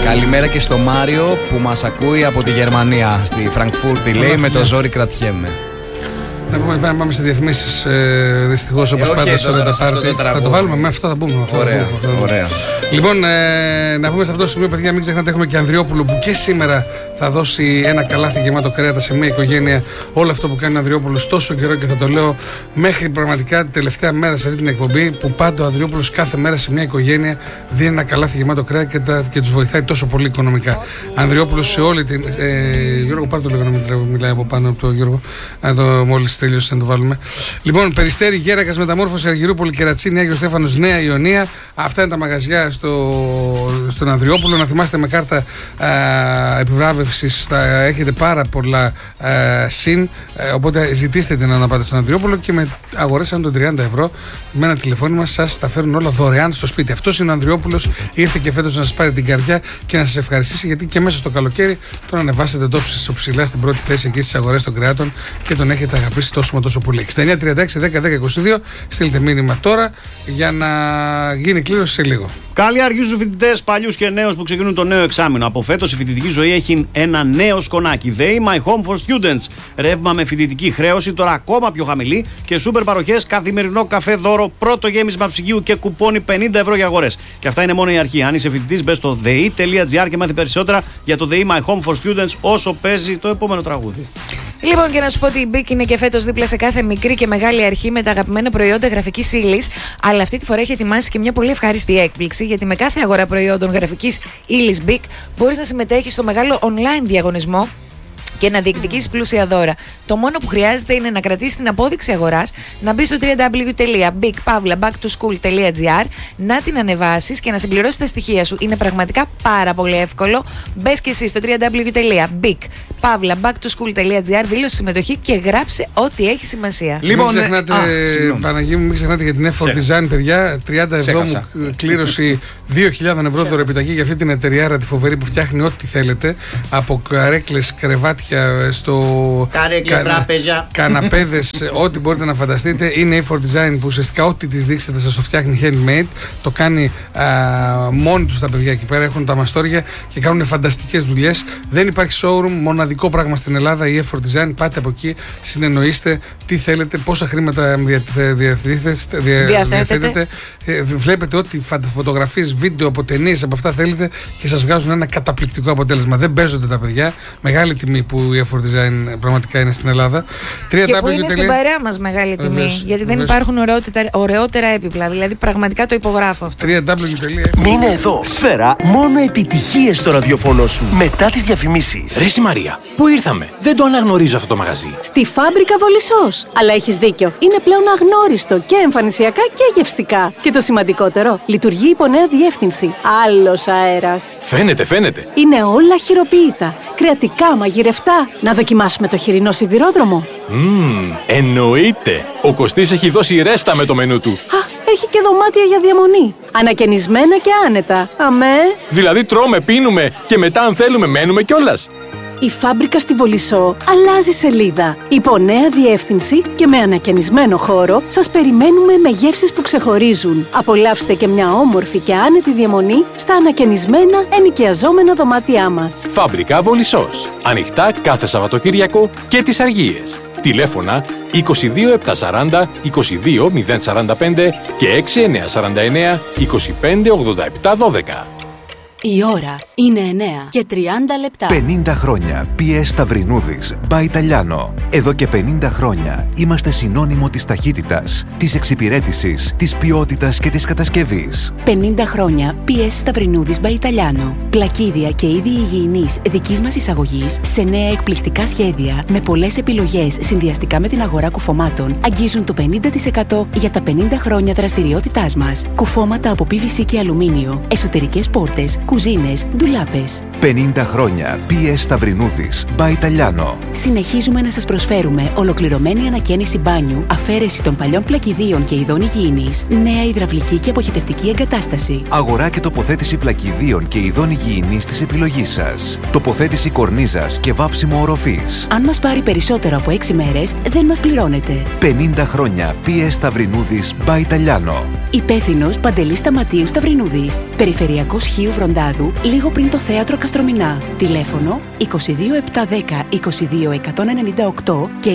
Καλημέρα και στο Μάριο που μας ακούει από τη Γερμανία. Στη Φραγκφούρτη λέει, με το ζόρι κρατιέμαι. Να πάμε σε διαφημίσεις, δυστυχώς, όπως πάντα στο Τετασάρτη. Θα το βάλουμε, με αυτό θα πούμε. Ωραία. Λοιπόν, να πούμε σε αυτό το σημείο, παιδιά, μην ξεχνάτε, έχουμε και Ανδριόπουλο που και σήμερα θα δώσει ένα καλάθι γεμάτο κρέατα σε μια οικογένεια. Όλο αυτό που κάνει ο Ανδριόπουλος τόσο καιρό, και θα το λέω μέχρι πραγματικά την τελευταία μέρα σε αυτή την εκπομπή, που πάντα ο Ανδριόπουλος κάθε μέρα σε μια οικογένεια δίνει ένα καλάθι γεμάτο κρέατα και τους βοηθάει τόσο πολύ οικονομικά. Ανδριόπουλος σε όλη την. Γιώργο, πάρε το λίγο να μιλάει από πάνω από τον Γιώργο. Μόλις τέλειωσε να το βάλουμε. Λοιπόν, Περιστέρι, Γέρακας, Μεταμόρφωση, Αργυρούπολη, Κερατσίνη, Άγιος Στέφανος, Νέα Ιωνία. Αυτά είναι τα μαγαζιά στον Ανδριόπουλο. Να θυμάστε, με κάρτα επιβράβευσης θα έχετε πάρα πολλά συν. Οπότε ζητήστε την να πάτε στον Ανδριόπουλο και με αγορέσαν των 30 ευρώ με ένα τηλεφώνημα σας τα φέρουν όλα δωρεάν στο σπίτι. Αυτός είναι ο Ανδριόπουλος. Ήρθε και φέτος να σας πάρει την καρδιά και να σας ευχαριστήσει, γιατί και μέσα στο καλοκαίρι τον ανεβάσετε τόσο ψηλά στην πρώτη θέση εκεί στις αγορές των κρεάτων και τον έχετε αγαπήσει τόσο μα τόσο πολύ. 6936 10 10 22. Στείλτε μήνυμα τώρα για να γίνει κλήρωση σε λίγο. Καλή αρχή στους φοιτητές, παλιούς και νέους που ξεκινούν το νέο εξάμηνο. Από φέτος η φοιτητική ζωή έχει ένα νέο σκονάκι. They My Home for Students. Ρεύμα με φοιτητική χρέωση, τώρα ακόμα πιο χαμηλή, και σούπερ παροχές, καθημερινό καφέ δώρο, πρώτο γέμισμα ψυγείου και κουπόνι 50 ευρώ για αγορές. Και αυτά είναι μόνο η αρχή. Αν είσαι φοιτητής, μπες στο dei.gr και μάθει περισσότερα για το They My Home for Students όσο παίζει το επόμενο τραγούδι. Λοιπόν, και να σου πω ότι η BIC είναι και φέτος δίπλα σε κάθε μικρή και μεγάλη αρχή με τα αγαπημένα προϊόντα γραφικής ύλης. Αλλά αυτή τη φορά έχει ετοιμάσει και μια πολύ ευχάριστη έκπληξη, γιατί με κάθε αγορά προϊόντων γραφικής ύλης BIC μπορείς να συμμετέχεις στο μεγάλο online διαγωνισμό και να διεκδικήσεις πλούσια δώρα. Το μόνο που χρειάζεται είναι να κρατήσεις την απόδειξη αγοράς, να μπεις στο www.bigpavlabacktoSchool.gr, να την ανεβάσεις και να συμπληρώσεις τα στοιχεία σου. Είναι πραγματικά πάρα πολύ εύκολο. Μπες και εσύ στο www.bigpavlabacktoSchool.gr, δήλωσε συμμετοχή και γράψε ό,τι έχει σημασία. Λοιπόν, μην ξεχνάτε, Παναγί μου, μην ξεχνάτε για την Effort Design, παιδιά. 30 ευρώ μου κλήρωση, 2.000 ευρώ δωρεπιταγή για αυτή την εταιριάρα τη φοβερή που φτιάχνει ό,τι θέλετε. Από καρέκλες, κρεβάτια, καναπέδες, ό,τι μπορείτε να φανταστείτε. Είναι η Effort Design που ουσιαστικά ό,τι της δείξετε σας το φτιάχνει handmade. Το κάνει μόνοι τους τα παιδιά εκεί πέρα. Έχουν τα μαστόρια και κάνουν φανταστικές δουλειές. Δεν υπάρχει showroom, μοναδικό πράγμα στην Ελλάδα, η Effort Design. Πάτε από εκεί, συνεννοείστε τι θέλετε, πόσα χρήματα διαθέτετε. Βλέπετε ό,τι φωτογραφίες, βίντεο από ταινίες, από αυτά θέλετε και σας βγάζουν ένα καταπληκτικό αποτέλεσμα. Δεν παίζονται τα παιδιά. Μεγάλη τιμή που η Effort Design πραγματικά είναι στην Ελλάδα. Και που είναι στην παρέα μας μεγάλη τιμή. Γιατί δεν υπάρχουν ωραιότερα έπιπλα. Δηλαδή πραγματικά το υπογράφω αυτό. Μείνε εδώ. Σφαίρα, μόνο επιτυχίες στο ραδιοφωνό σου. Μετά τις διαφημίσεις. Ρε συ Μαρία, πού ήρθαμε? Δεν το αναγνωρίζω αυτό το μαγαζί. Στη Φάμπρικα Βολισσός. Αλλά έχεις δίκιο. Είναι πλέον αγνώριστο και εμφανισιακά και γευστικά. Και το σημαντικότερο, λειτουργεί υπό νέα διεύθυνση. Άλλος αέρας. Φαίνεται. Είναι όλα χειροποίητα. Κρεατικά, μαγειρευτά. Να δοκιμάσουμε το χοιρινό σιδηρόδρομο. Εννοείται. Ο Κωστής έχει δώσει ρέστα με το μενού του. Έχει και δωμάτια για διαμονή. Ανακαινισμένα και άνετα. Αμέ. Δηλαδή τρώμε, πίνουμε και μετά αν θέλουμε μένουμε κιόλας. Η Φάμπρικα στη Βολισσό αλλάζει σελίδα. Υπό νέα διεύθυνση και με ανακαινισμένο χώρο σας περιμένουμε με γεύσεις που ξεχωρίζουν. Απολαύστε και μια όμορφη και άνετη διαμονή στα ανακαινισμένα ενοικιαζόμενα δωμάτια μας. Φάμπρικα Βολισσός. Ανοιχτά κάθε Σαββατοκύριακο και τις Αργίες. Τηλέφωνα 22 740 22 045 και 6949 25 87 12. Η ώρα είναι 9 και 30 λεπτά. 50 χρόνια PS Σταυρινούδης by Italiano. Εδώ και 50 χρόνια είμαστε συνώνυμο της ταχύτητας, της εξυπηρέτησης, της ποιότητας και της κατασκευής. 50 χρόνια PS Σταυρινούδης by Italiano. Πλακίδια και είδη υγιεινής δικής μας εισαγωγής σε νέα εκπληκτικά σχέδια με πολλές επιλογές συνδυαστικά με την αγορά κουφωμάτων αγγίζουν το 50% για τα 50 χρόνια δραστηριότητάς μας. Κουφώματα από PVC και αλουμίνιο, εσωτερικές πόρτες, κουζίνες, ντουλάπες. 50 χρόνια PS Σταυρινούδης by Italiano. Συνεχίζουμε να σας προσφέρουμε ολοκληρωμένη ανακαίνιση μπάνιου, αφαίρεση των παλιών πλακιδίων και ειδών υγιεινής, νέα υδραυλική και αποχετευτική εγκατάσταση. Αγορά και τοποθέτηση πλακιδίων και ειδών υγιεινής της επιλογής σας. Τοποθέτηση κορνίζας και βάψιμο οροφής. Αν μας πάρει περισσότερο από 6 μέρες, δεν μας πληρώνετε. 50 χρόνια PS Σταυρινούδης by Italiano. Υπεύθυνος Παντελής Σταματίου Σταυρινούδης. Περιφερειακός Χίου Βροντά Παπαδάδου, λίγο πριν το θέατρο Καστρομηνά. Τηλέφωνο 22710 22198 και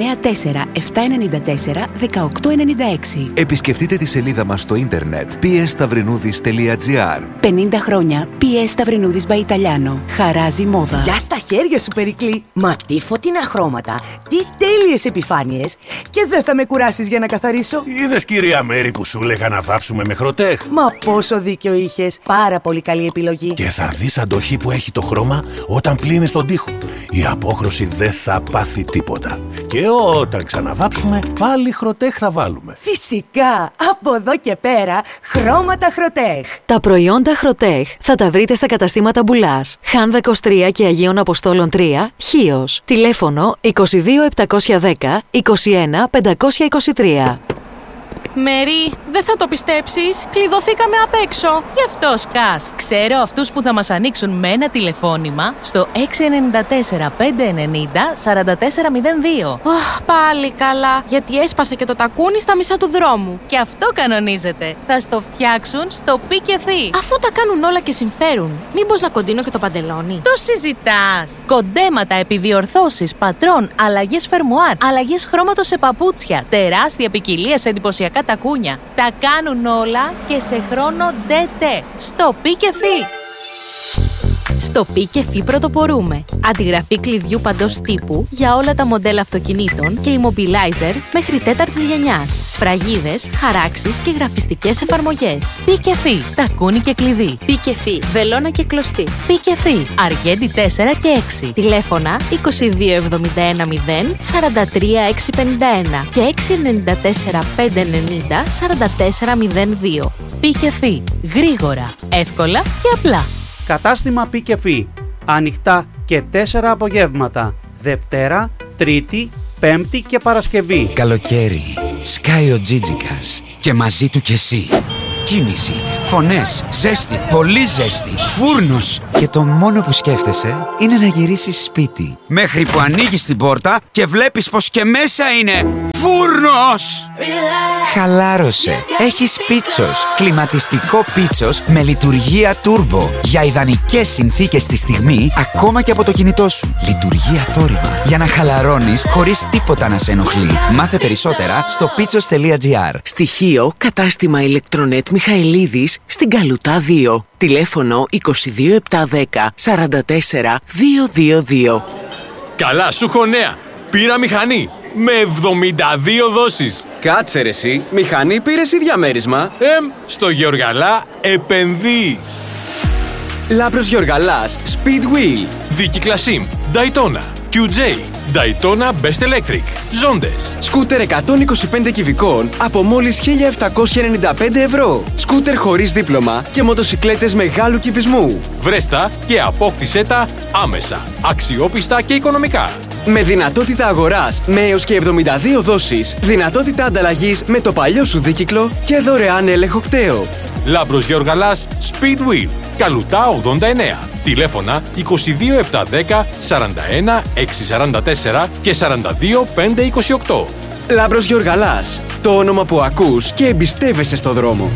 694 794 1896. Επισκεφτείτε τη σελίδα μας στο ίντερνετ pstavrinudis.gr. 50 χρόνια PS Σταυρινούδης by Italiano. Χαράζει μόδα. Γεια στα χέρια σου, Περικλή. Μα τι φωτεινά χρώματα, τι τέλειες επιφάνειες. Και δεν θα με κουράσεις για να καθαρίσω. Είδες, κυρία Μέρη, που σου λέγα να βάψουμε με Χροτέχ. Μα πόσο δίκιο είχες. Πάρα πολύ καλή επιλογή. Και θα δεις αντοχή που έχει το χρώμα όταν πλύνεις τον τοίχο. Η απόχρωση δεν θα πάθει τίποτα. Και όταν ξαναβάψουμε, πάλι Χροτέχ θα βάλουμε. Φυσικά. Από εδώ και πέρα, χρώματα Χροτέχ. Τα προϊόντα Χροτέχ θα τα βρείτε στα καταστήματα Μπουλάς, Χάνδα 23 και Αγίων Αποστόλων 3, Χίος. Τηλέφωνο 22710 21523. Μέρη, δεν θα το πιστέψεις, κλειδωθήκαμε απ' έξω. Γι' αυτό σκάς. Ξέρω αυτούς που θα μας ανοίξουν με ένα τηλεφώνημα στο 694 590 4402. Πάλι καλά, γιατί έσπασε και το τακούνι στα μισά του δρόμου. Και αυτό κανονίζεται. Θα στο φτιάξουν στο Πικεφί. Αφού τα κάνουν όλα και συμφέρουν, μήπως να κοντίνω και το παντελόνι? Το συζητάς. Κοντέματα, επιδιορθώσεις, πατρών, αλλαγές φερμουάρ, αλλαγές χρώματος σε παπούτσια, τεράστια ποικιλία σε εντυπωσιακά τακούνια. Τα κάνουν όλα και σε χρόνο DT. Στο Πικεφί. Στο Πικεφί πρωτοπορούμε. Αντιγραφή κλειδιού παντός τύπου για όλα τα μοντέλα αυτοκινήτων και immobilizer μέχρι 4ης γενιάς. Σφραγίδες, χαράξεις και γραφιστικές εφαρμογές. Πικεφί. Τακούνι και κλειδί. Πικεφί. Βελόνα και κλωστή. Πικεφί. Αργέντη 4 και 6. Τηλέφωνα 2271 0 43 651 και 694 590 44 02. Πικεφί. Γρήγορα, εύκολα και απλά. Κατάστημα Πικεφί. Ανοιχτά και 4 απογεύματα. Δευτέρα, Τρίτη, Πέμπτη και Παρασκευή. Καλοκαίρι. Σκάει ο Τζίτζικας. Και μαζί του κι εσύ. Κίνηση, φωνές, ζέστη, πολύ ζέστη, φούρνος. Και το μόνο που σκέφτεσαι είναι να γυρίσεις σπίτι. Μέχρι που ανοίγεις την πόρτα και βλέπεις πως και μέσα είναι φούρνος. Χαλάρωσε. Έχεις Πίτσος. Κλιματιστικό Πίτσος με λειτουργία turbo. Για ιδανικές συνθήκες στη στιγμή, ακόμα και από το κινητό σου. Λειτουργία θόρυβα. Για να χαλαρώνεις χωρίς τίποτα να σε ενοχλεί. Μάθε περισσότερα στο pitsos.gr. Στοιχείο κατάστημα ηλεκτρονέτ Μιχαηλίδης στην Καλουτά 2. Τηλέφωνο 22710 44 222. Καλά, σου έχω νέα. Πήρα μηχανή με 72 δόσεις. Κάτσε ρε εσύ, μηχανή πήρες ή διαμέρισμα? Στο Γεωργαλά επενδύεις. Λάμπρος Γεωργαλάς, Speedwheel. Δίκυκλα SIM, Daytona, QJ, Daytona Best Electric, Ζόντες. Σκούτερ 125 κυβικών από μόλις 1.795 ευρώ. Σκούτερ χωρίς δίπλωμα και μοτοσικλέτες μεγάλου κυβισμού. Βρέστα και απόκτησέ τα άμεσα, αξιόπιστα και οικονομικά. Με δυνατότητα αγοράς με έως και 72 δόσεις, δυνατότητα ανταλλαγής με το παλιό σου δίκυκλο και δωρεάν έλεγχο κταίο. Λάμπρος Γεωργαλάς, Speedwheel, Καλουτά 89. Τηλέφωνα 22710 41 644 και 42 528. Λάμπρος Γεωργαλάς, το όνομα που ακούς και εμπιστεύεσαι στο δρόμο.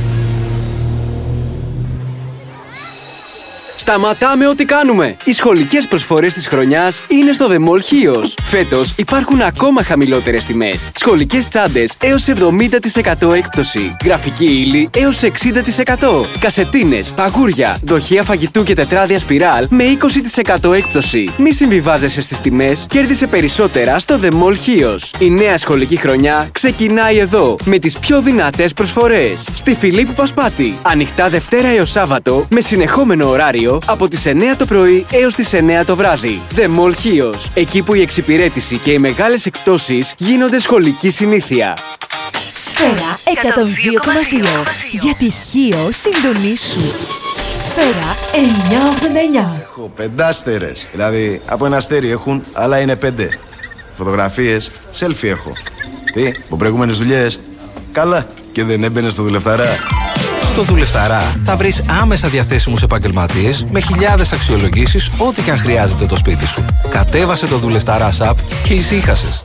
Σταματάμε ό,τι κάνουμε! Οι σχολικές προσφορές της χρονιάς είναι στο The Mall Chios. Φέτος υπάρχουν ακόμα χαμηλότερες τιμές. Σχολικές τσάντες έως 70% έκπτωση. Γραφική ύλη έως 60%. Κασετίνες, παγούρια, δοχεία φαγητού και τετράδια σπιράλ με 20% έκπτωση. Μη συμβιβάζεσαι στις τιμές, κέρδισε περισσότερα στο The Mall Chios. Η νέα σχολική χρονιά ξεκινάει εδώ με τις πιο δυνατές προσφορές. Στη Φιλίππου Πασπάτη. Ανοιχτά Δευτέρα έως Σάββατο με συνεχόμενο ωράριο από τις 9 το πρωί έως τις 9 το βράδυ. The Mall Chios. Εκεί που η εξυπηρέτηση και οι μεγάλες εκπτώσεις γίνονται σχολική συνήθεια. Σφαίρα 102,2. Γιατί Χίο συντονίσου. Σφαίρα 989. Έχω 5 αστέρες. Δηλαδή από ένα αστέρι έχουν, αλλά είναι 5. Φωτογραφίες, selfie έχω. Τι, από προηγούμενες δουλειές. Καλά, και δεν έμπαινε στο δουλευταρά. Στο Δουλευταρά θα βρεις άμεσα διαθέσιμους επαγγελματίες με χιλιάδες αξιολογήσεις ό,τι και αν χρειάζεται το σπίτι σου. Κατέβασε το Δουλευταρά app και ησύχασες.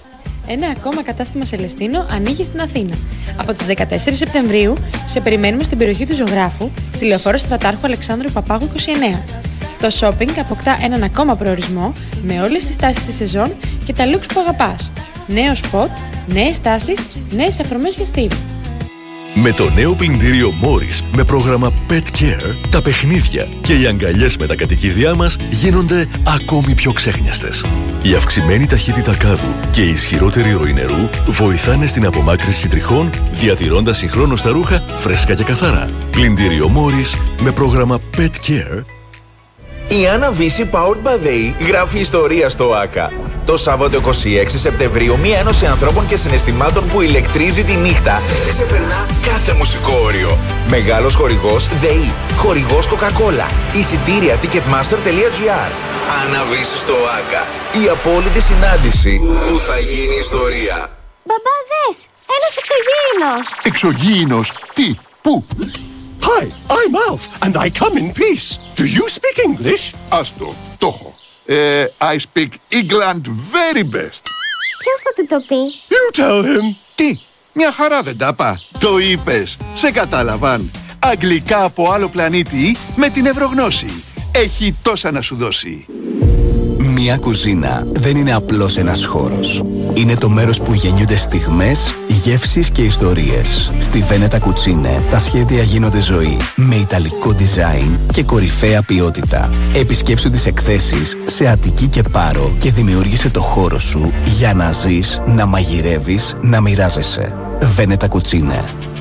ένα ακόμα κατάστημα Σελεστίνο ανοίγει στην Αθήνα. Από τις 14 Σεπτεμβρίου σε περιμένουμε στην περιοχή του Ζωγράφου, στη λεωφόρο Στρατάρχου Αλεξάνδρου Παπάγου 29. Το shopping αποκτά έναν ακόμα προορισμό με όλες τις τάσεις της σεζόν και τα looks που αγαπάς. Νέο σποτ, νέες τάσεις, νέες αφορμές για στυλ. Με το νέο πλυντήριο Morris με πρόγραμμα Pet Care, τα παιχνίδια και οι αγκαλιές με τα κατοικίδια μας γίνονται ακόμη πιο ξέχνιαστες. Η αυξημένη ταχύτητα κάδου και η ισχυρότερη ροή νερού βοηθάνε στην απομάκρυνση τριχών, διατηρώντας συγχρόνως τα ρούχα φρέσκα και καθαρά. Πλυντήριο Morris με πρόγραμμα Pet Care. Η Άννα Βύση Powered by They γράφει ιστορία στο ΆΚΑ. Το Σάββατο 26 Σεπτεμβρίου, μία ένωση ανθρώπων και συναισθημάτων που ηλεκτρίζει τη νύχτα και ξεπερνά κάθε μουσικό όριο. Μεγάλος χορηγός ΔΕΗ, χορηγός Coca-Cola, εισιτήρια ticketmaster.gr. Άννα Βύση στο ΆΚΑ, η απόλυτη συνάντηση που θα γίνει ιστορία. Μπαμπά, δες, ένας εξωγήινος. Εξωγήινος, τι, πού? Hi, I'm Alf and I come in peace. Do you speak English? Άστο, το έχω. I speak England very best. Ποιος θα του το πει? You tell him. Τι, μια χαρά δεν τα πά. Το είπες, σε κατάλαβαν. Αγγλικά από άλλο πλανήτη με την Ευρωγνώση. Έχει τόσα να σου δώσει. Μια κουζίνα δεν είναι απλώς ένας χώρος. Είναι το μέρος που γεννιούνται στιγμές, γεύσεις και ιστορίες. Στη Βένετα Κουτσίνε τα σχέδια γίνονται ζωή. Με ιταλικό design και κορυφαία ποιότητα. Επισκέψου τις εκθέσεις σε Αττική και Πάρο και δημιούργησε το χώρο σου για να ζεις, να μαγειρεύεις, να μοιράζεσαι. Βένετα Κουτσίνε.